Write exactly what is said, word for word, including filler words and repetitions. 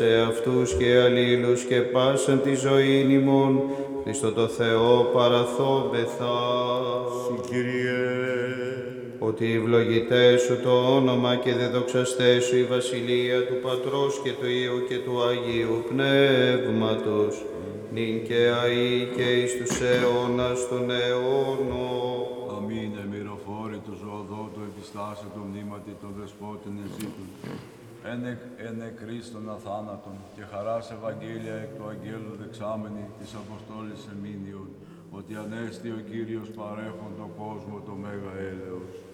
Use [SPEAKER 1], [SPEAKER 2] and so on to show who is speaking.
[SPEAKER 1] σε αυτούς και αλλήλους και πάσαν τη ζωή ημών, Χριστό το Θεό παραθώμεθα.
[SPEAKER 2] Συ Κύριε,
[SPEAKER 1] Ότι ευλογητέ σου το όνομα και δεδοξαστέ σου η βασιλεία του Πατρός και του Υιού και του Αγίου Πνεύματος, νυν και αεί και εις τους αιώνας των αιώνων.
[SPEAKER 2] αμήν εμυροφόρη του ζωοδό του επιστάσε του μνήματι των δεσπότην εζήτων. Ένεκ, ένεκ Χριστον αθάνατον και χαράς Ευαγγέλια εκ του Αγγέλου δεξάμενη της Αποστόλης εμήνιον, ότι ανέστη ο Κύριος παρέχον τον κόσμο το μέγα έλεος.